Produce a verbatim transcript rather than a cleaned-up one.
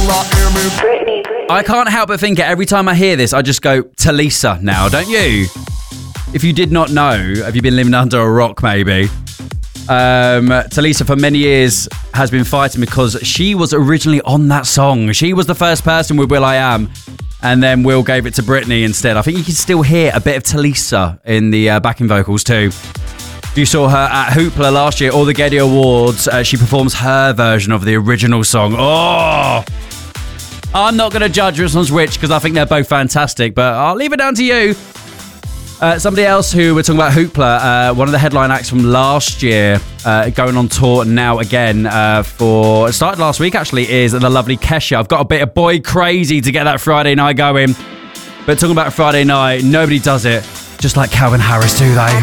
Britney. I can't help but think it every time I hear this, I just go, Talisa now, don't you? If you did not know, have you been living under a rock maybe? Um, Talisa for many years has been fighting because she was originally on that song. She was the first person with Will I Am, and then Will gave it to Britney instead. I think you can still hear a bit of Talisa in the uh, backing vocals too. You saw her at Hoopla last year, all the Getty Awards. Uh, she performs her version of the original song. Oh! I'm not going to judge which one's which because I think they're both fantastic, but I'll leave it down to you. Uh, somebody else who we're talking about, Hoopla, uh, one of the headline acts from last year, uh, going on tour now again uh, for, it started last week actually, is the lovely Kesha. I've got a bit of boy crazy to get that Friday night going. But talking about Friday night, nobody does it just like Calvin Harris, do they?